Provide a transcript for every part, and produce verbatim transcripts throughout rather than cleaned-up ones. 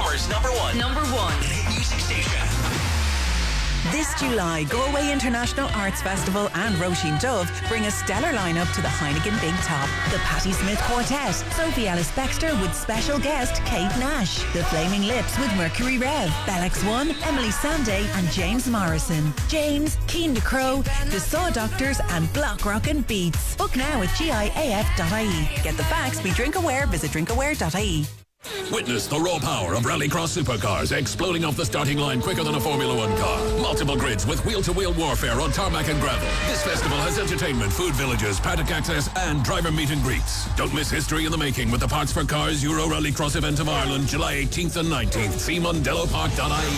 Summer's number one. Number one. Hit music station. This July, Galway International Arts Festival and Roisin Dove bring a stellar lineup to the Heineken Big Top. The Patti Smith Quartet, Sophie Ellis-Bextor with special guest Kate Nash, The Flaming Lips with Mercury Rev, Bellex One, Emily Sandé and James Morrison, James, Keen de Crow, The Saw Doctors and Block Rockin' Beats. Book now at G I A F dot I E. Get the facts, be drink aware, visit drink aware dot I E. Witness the raw power of Rallycross supercars exploding off the starting line quicker than a Formula One car. Multiple grids with wheel-to-wheel warfare on tarmac and gravel. This festival has entertainment, food villages, paddock access and driver meet and greets. Don't miss history in the making with the Parts for Cars Euro Rallycross event of Ireland, July eighteenth and nineteenth. See Mondello Park dot I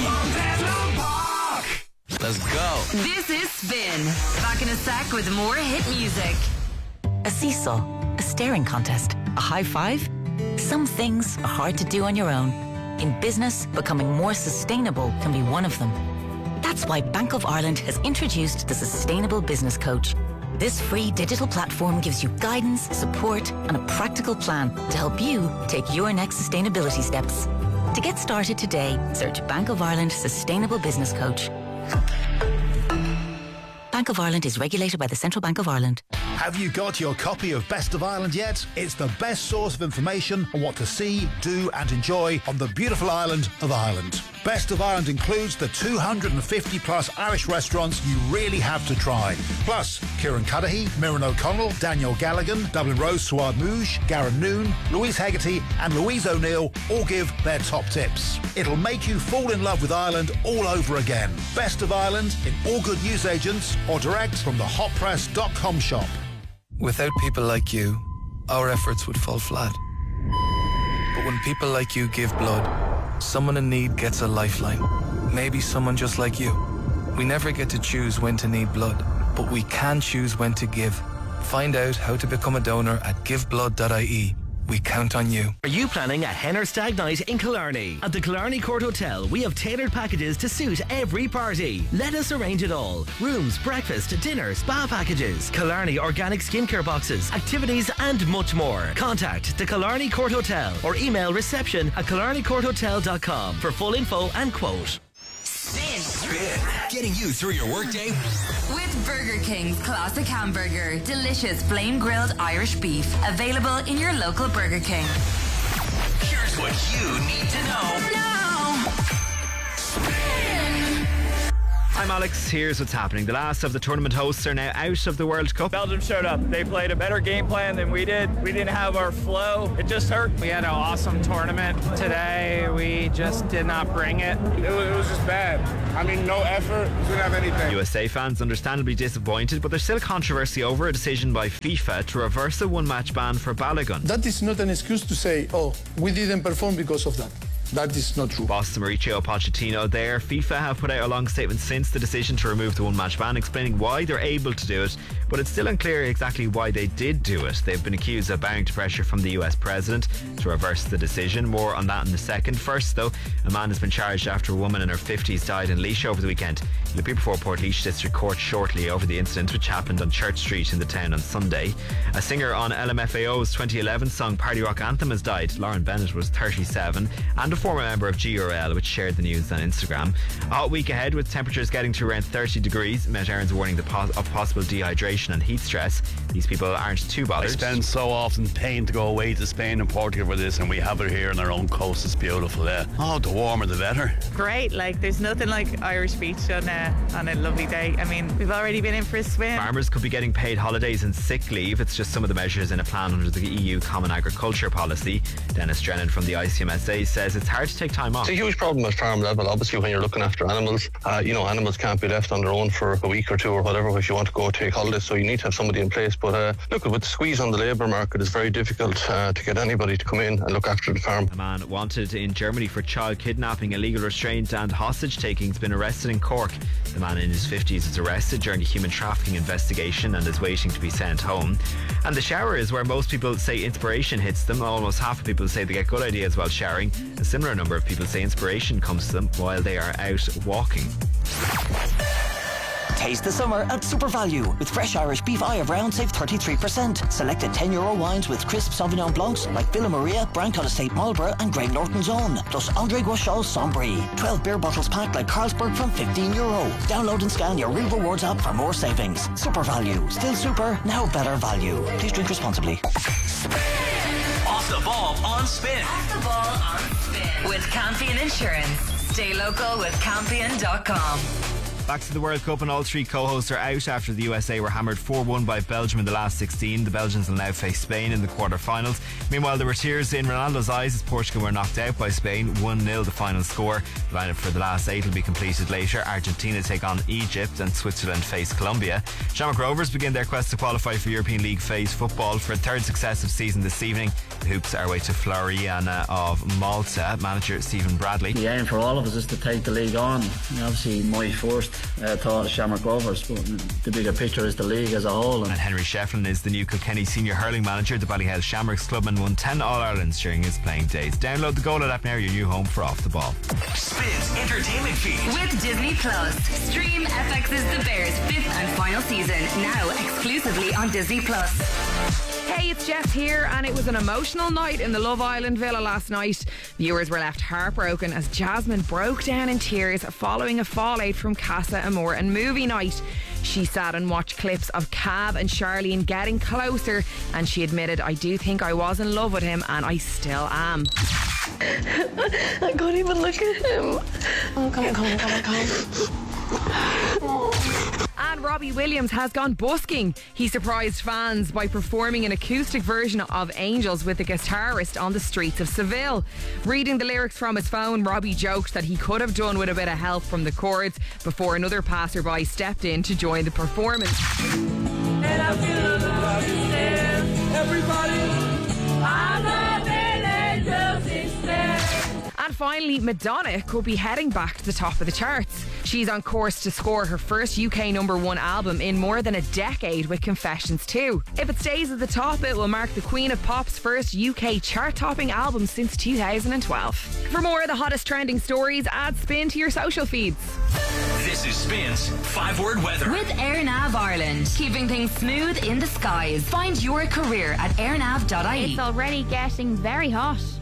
E. Let's go. This is Spin. Back in a sec with more hit music. A seesaw, a staring contest, a high five. Some things are hard to do on your own. In business, becoming more sustainable can be one of them. That's why Bank of Ireland has introduced the Sustainable Business Coach. This free digital platform gives you guidance, support, and a practical plan to help you take your next sustainability steps. To get started today, search Bank of Ireland Sustainable Business Coach. Bank of Ireland is regulated by the Central Bank of Ireland. Have you got your copy of Best of Ireland yet? It's the best source of information on what to see, do and enjoy on the beautiful island of Ireland. Best of Ireland includes the two hundred fifty plus Irish restaurants you really have to try. Plus, Kieran Cuddihy, Miran O'Connell, Daniel Galligan, Dublin Rose Suad Mouge, Garen Noon, Louise Hegarty and Louise O'Neill all give their top tips. It'll make you fall in love with Ireland all over again. Best of Ireland in all good newsagents or direct from the hot press dot com shop. Without people like you, our efforts would fall flat. But when people like you give blood, someone in need gets a lifeline. Maybe someone just like you. We never get to choose when to need blood, but we can choose when to give. Find out how to become a donor at give blood dot I E. We count on you. Are you planning a hen or stag night in Killarney? At the Killarney Court Hotel, we have tailored packages to suit every party. Let us arrange it all. Rooms, breakfast, dinner, spa packages, Killarney organic skincare boxes, activities and much more. Contact the Killarney Court Hotel or email reception at killarney court hotel dot com for full info and quote. Spin. Spin. Getting you through your workday. With Burger King's classic hamburger. Delicious flame grilled Irish beef. Available in your local Burger King. Here's what you need to know. Now. Spin. I'm Alex. Here's what's happening. The last of the tournament hosts are now out of the World Cup. Belgium showed up. They played a better game plan than we did. We didn't have our flow. It just hurt. We had an awesome tournament today. We just did not bring it. It was, it was just bad. I mean, no effort. We didn't have anything. U S A fans understandably disappointed, but there's still controversy over a decision by FIFA to reverse a one-match ban for Balogun. That is not an excuse to say, oh, we didn't perform because of that. That is not true. Boss Mauricio Pochettino there. FIFA have put out a long statement since the decision to remove the one-match ban, explaining why they're able to do it, but it's still unclear exactly why they did do it. They've been accused of bowing to pressure from the U S president to reverse the decision. More on that in a second. First, though, a man has been charged after a woman in her fifties died in Laois over the weekend. He'll appear before Portlaoise District Court shortly over the incident, which happened on Church Street in the town on Sunday. A singer on L M F A O's twenty eleven song Party Rock Anthem has died. Lauren Bennett was thirty-seven, and a former member of G R L, which shared the news on Instagram. A hot week ahead with temperatures getting to around thirty degrees. Met Erin's warning the pos- of possible dehydration and heat stress. These people aren't too bothered. I spend so often paying to go away to Spain and Portugal for this, and we have it here on our own coast. It's beautiful there. Oh, the warmer the better. Great, like there's nothing like Irish beach on a, on a lovely day. I mean, we've already been in for a swim. Farmers could be getting paid holidays and sick leave. It's just some of the measures in a plan under the E U Common Agriculture Policy. Dennis Drennan from the I C M S A says it's hard to take time off. It's a huge problem at farm level, obviously, when you're looking after animals. Uh, you know, animals can't be left on their own for a week or two or whatever if you want to go take holidays, so you need to have somebody in place. But uh, look, with the squeeze on the labour market, it's very difficult uh, to get anybody to come in and look after the farm. A man wanted in Germany for child kidnapping, illegal restraint and hostage taking has been arrested in Cork. The man in his fifties was arrested during a human trafficking investigation and is waiting to be sent home. And the shower is where most people say inspiration hits them. Almost half of people say they get good ideas while showering. A similar number of people say inspiration comes to them while they are out walking. Taste the summer at Super Value. With fresh Irish beef eye of round, save thirty-three percent. Selected ten euro wines with crisp Sauvignon Blancs like Villa Maria, Brancott Estate Marlborough and Greg Norton's Own. Plus André Guachal Sombry. twelve beer bottles packed like Carlsberg from fifteen euro. Download and scan your Real Rewards app for more savings. Super Value. Still super, now better value. Please drink responsibly. Off the ball on Spin. Off the ball on Spin. With Campion Insurance. Stay local with Campion dot com. Back to the World Cup, and all three co-hosts are out after the U S A were hammered four one by Belgium in the last sixteen. The Belgians will now face Spain in the quarter-finals. Meanwhile, there were tears in Ronaldo's eyes as Portugal were knocked out by Spain, one nil the final score. The lineup for the last eight will be completed later. Argentina take on Egypt and Switzerland face Colombia. Shamrock Rovers begin their quest to qualify for European League phase football for a third successive season this evening. The Hoops are away to Floriana of Malta. Manager Stephen Bradley. The aim for all of us is to take the league on. Obviously, my first uh, thought is Shamrock Rovers, but the bigger picture is the league as a whole. And, and Henry Shefflin is the new Kilkenny senior hurling manager. The Ballyhale Shamrocks clubman won ten All-Irelands during his playing days. Download the Goal app now, your new home for Off the Ball. Spins Entertainment Feed. With Disney Plus. Stream F X's The Bears' fifth and final season, now exclusively on Disney Plus. Hey, it's Jess here, and it was an emotional night in the Love Island villa last night. Viewers were left heartbroken as Jasmine broke down in tears following a fallout from Casa Amor and movie night. She sat and watched clips of Cav and Charlene getting closer, and she admitted, "I do think I was in love with him, and I still am." I can't even look at him. Oh, come on, come on, come on, come on. And Robbie Williams has gone busking. He surprised fans by performing an acoustic version of Angels with the guitarist on the streets of Seville. Reading the lyrics from his phone, Robbie joked that he could have done with a bit of help from the chords before another passerby stepped in to join the performance. And I feel love is there. Everybody, I'm loving angels instead. And finally, Madonna could be heading back to the top of the charts. She's on course to score her first U K number one album in more than a decade with Confessions two. If it stays at the top, it will mark the Queen of Pop's first U K chart-topping album since two thousand twelve. For more of the hottest trending stories, add Spin to your social feeds. This is Spin's five-word weather. With AirNav Ireland, keeping things smooth in the skies. Find your career at airnav dot I E. It's already getting very hot.